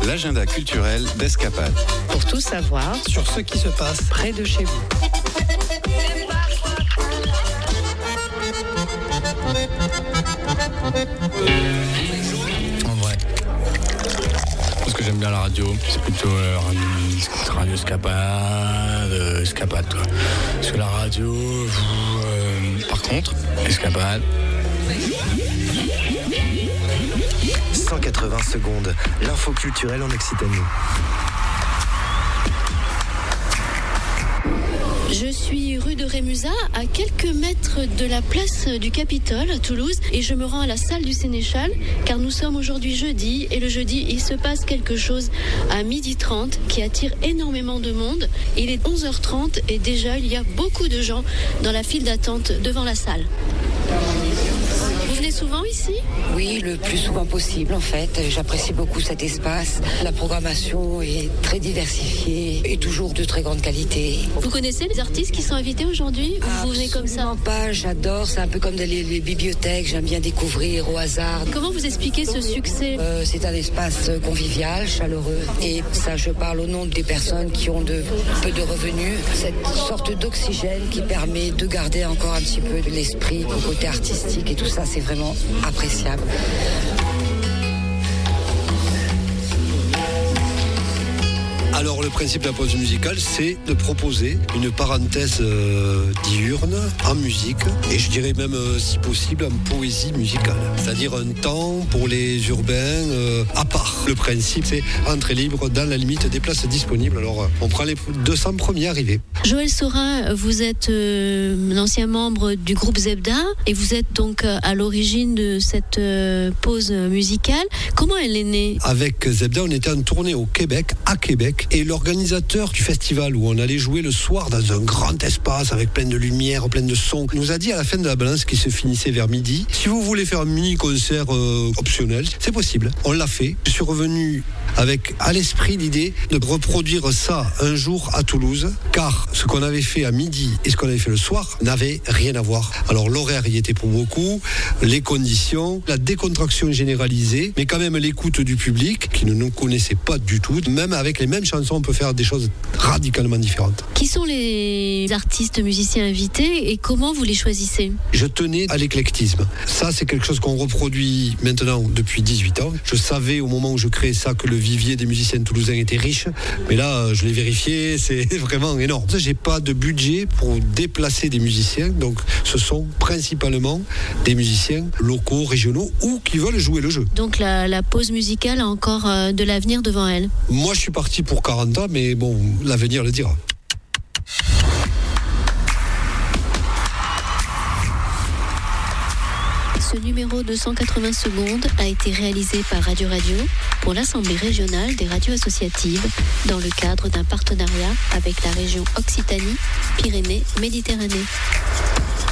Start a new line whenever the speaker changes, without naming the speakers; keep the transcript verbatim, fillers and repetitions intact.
l'agenda culturel d'Escapade.
Pour tout savoir
sur ce qui se passe
près de chez vous.
En vrai, parce que j'aime bien la radio, c'est plutôt euh, radio Escapade, euh, Escapade quoi. Parce que la radio, euh, par contre, Escapade.
cent quatre-vingts secondes, l'info culturelle en Occitanie.
Je suis rue de Rémusat, à quelques mètres de la place du Capitole à Toulouse, et je me rends à la salle du Sénéchal, car nous sommes aujourd'hui jeudi, et le jeudi, il se passe quelque chose à midi trente qui attire énormément de monde. Il est onze heures trente et déjà il y a beaucoup de gens dans la file d'attente devant la salle. Vous venez souvent ici ?
Oui, le plus souvent possible en fait. J'apprécie beaucoup cet espace. La programmation est très diversifiée et toujours de très grande qualité.
Vous connaissez les artistes qui sont invités aujourd'hui ? Ou vous venez comme ça ?
Absolument pas, j'adore. C'est un peu comme dans les, les bibliothèques. J'aime bien découvrir au hasard.
Comment vous expliquez ce succès ?
euh, C'est un espace convivial, chaleureux. Et ça, je parle au nom des personnes qui ont de, peu de revenus. Cette sorte d'oxygène qui permet de garder encore un petit peu de l'esprit, le côté artistique et tout ça, c'est vraiment appréciable.
Alors le principe de la pause musicale, c'est de proposer une parenthèse euh, diurne en musique et je dirais même euh, si possible en poésie musicale. C'est-à-dire un temps pour les urbains euh, à part. Le principe c'est entrée libre dans la limite des places disponibles. Alors euh, on prend les deux cents premiers arrivés.
Joël Saurin, vous êtes euh, l'ancien membre du groupe Zebda et vous êtes donc euh, à l'origine de cette euh, pause musicale. Comment elle est née ?
Avec Zebda, on était en tournée au Québec, à Québec. Et l'organisateur du festival où on allait jouer le soir dans un grand espace avec plein de lumière, plein de sons, nous a dit à la fin de la balance qui se finissait vers midi, si vous voulez faire un mini concert euh, optionnel, c'est possible. On l'a fait. Je suis revenu avec à l'esprit l'idée de reproduire ça un jour à Toulouse, car ce qu'on avait fait à midi et ce qu'on avait fait le soir n'avait rien à voir. Alors l'horaire y était pour beaucoup, les conditions, la décontraction généralisée, mais quand même l'écoute du public qui ne nous connaissait pas du tout, même avec les mêmes chansons, on peut faire des choses radicalement différentes.
Qui sont les artistes musiciens invités et comment vous les choisissez ?
Je tenais à l'éclectisme. Ça, c'est quelque chose qu'on reproduit maintenant depuis dix-huit ans. Je savais au moment où je créais ça que le vivier des musiciens toulousains était riche, mais là, je l'ai vérifié, c'est vraiment énorme. J'ai pas de budget pour déplacer des musiciens, donc ce sont principalement des musiciens locaux, régionaux ou qui veulent jouer le jeu.
Donc la, la pause musicale a encore euh, de l'avenir devant elle.
Moi, je suis parti pour quarante ans, mais bon, l'avenir le dira.
Ce numéro de cent quatre-vingts secondes a été réalisé par Radio Radio pour l'Assemblée régionale des radios associatives dans le cadre d'un partenariat avec la région Occitanie-Pyrénées-Méditerranée.